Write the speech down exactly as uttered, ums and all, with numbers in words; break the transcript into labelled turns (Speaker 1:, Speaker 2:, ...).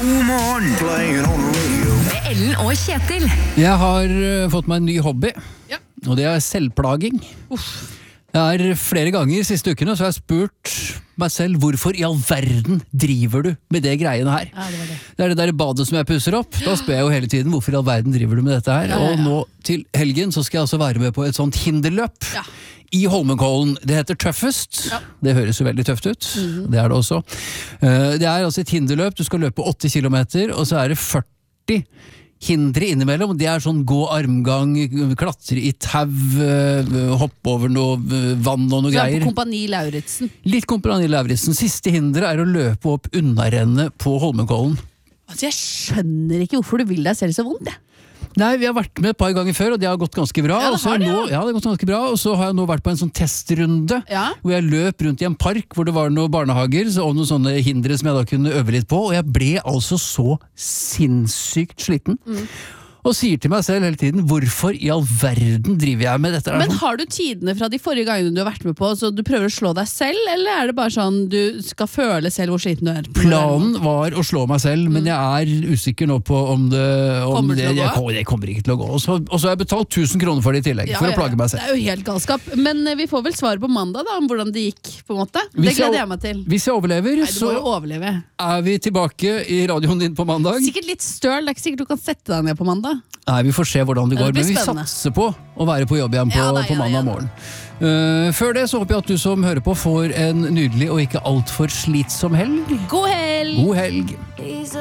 Speaker 1: God morgen, playing on the radio.
Speaker 2: Med Ellen og Kjetil.
Speaker 3: Jeg har uh, fått meg en ny hobby,
Speaker 4: Ja.
Speaker 3: og det er selvplaging. Jeg har flere ganger siste ukene så har jeg spurt meg selv hvorfor i all verden driver du med det greiene her.
Speaker 4: Ja, det var det.
Speaker 3: Det er det der badet som jeg pusser opp. Da spør jeg jo hele tiden hvorfor i all verden driver du med dette her.
Speaker 4: Ja, ja, ja.
Speaker 3: Og nå til helgen så skal jeg altså være med på et sånt hinderløp.
Speaker 4: Ja.
Speaker 3: I Holmenkollen. Det heter Toughest.
Speaker 4: Ja.
Speaker 3: Det høres jo veldig tøft ut.
Speaker 4: Mhm.
Speaker 3: Det er det også. Eh, Det er altså et hinderløp. Du skal løpe åtte kilometer, og så er det førti hindre innimellom. Det er sånn gå armgang, klatre i tau, eh, hoppe over noe eh, vann og noe
Speaker 4: Så er
Speaker 3: greier.
Speaker 4: på Kompani Lauritzen.
Speaker 3: Litt Kompani Lauritzen. Siste hindre er å løpe opp unnarennet på Holmenkollen.
Speaker 4: Altså, jeg skjønner ikke hvorfor du vil deg selv så vondt, jeg.
Speaker 3: Nei, vi har vært med et par ganger før, og det har gått ganske bra.
Speaker 4: Ja, det
Speaker 3: Og så
Speaker 4: har det,
Speaker 3: nå,
Speaker 4: ja.
Speaker 3: ja, det har gått ganske bra. Og så har jeg nå vært på en sånn testrunde,
Speaker 4: Ja.
Speaker 3: hvor jeg løp rundt i en park hvor det var noen barnehager så- og noen sånne hindre som jeg da kunne øve litt på, og jeg ble altså så sinnssykt sliten.
Speaker 4: Mm.
Speaker 3: Og sier til meg selv hele tiden, hvorfor i all verden driver jeg med dette? her
Speaker 4: Men
Speaker 3: sånn?
Speaker 4: har du tidene fra de forrige gangene du har vært med på, så du prøver å slå deg selv, eller er det bare sånn du skal føle selv hvor sliten du er?
Speaker 3: Planen var å slå meg selv, men jeg er usikker nå på om det om
Speaker 4: Kommer det
Speaker 3: det,
Speaker 4: til å gå?
Speaker 3: jeg, kommer- det kommer ikke til å gå. Og så, og så har jeg betalt tusen kroner for det i tillegg,
Speaker 4: Ja,
Speaker 3: for
Speaker 4: ja,
Speaker 3: å plage
Speaker 4: ja.
Speaker 3: meg
Speaker 4: Det
Speaker 3: selv.
Speaker 4: er jo helt galskap. Men eh, vi får vel svaret på mandag da, om hvordan det gikk, på en måte. Det
Speaker 3: Hvis jeg-
Speaker 4: gleder jeg meg til.
Speaker 3: Hvis jeg overlever,
Speaker 4: Nei, du
Speaker 3: så
Speaker 4: må jo overleve.
Speaker 3: er vi tilbake i radioen din på mandag.
Speaker 4: Sikkert litt støl, det er ikke sikkert du kan sette deg ned på mandag.
Speaker 3: Nei, vi får se hvordan det
Speaker 4: Ja,
Speaker 3: går,
Speaker 4: det blir
Speaker 3: men vi
Speaker 4: spennende.
Speaker 3: satser på å være på jobb igjen på,
Speaker 4: Ja da, ja
Speaker 3: på
Speaker 4: da,
Speaker 3: mandag
Speaker 4: ja da.
Speaker 3: morgen. Uh, før det så håper jeg at du som hører på får en nydelig og ikke alt for slitsom helg.
Speaker 4: God helg!
Speaker 3: God helg!